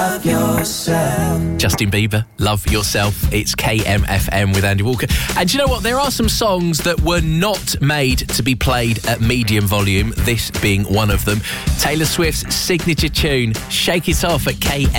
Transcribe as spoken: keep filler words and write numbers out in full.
Love yourself. Justin Bieber, Love Yourself. It's K M F M with Andy Walker. And do you know what? There are some songs that were not made to be played at medium volume, this being one of them. Taylor Swift's signature tune, Shake It Off at K M F M.